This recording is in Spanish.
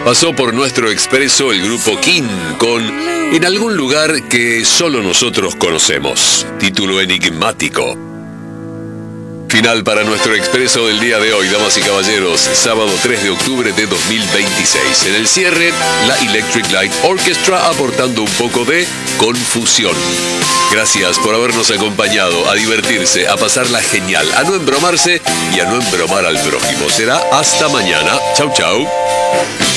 Pasó por nuestro expreso el grupo King con En algún lugar que solo nosotros conocemos. Título enigmático. Final para nuestro expreso del día de hoy, damas y caballeros, sábado 3 de octubre de 2026. En el cierre, la Electric Light Orchestra aportando un poco de confusión. Gracias por habernos acompañado, a divertirse, a pasarla genial, a no embromarse y a no embromar al prójimo. Será hasta mañana. Chau, chau.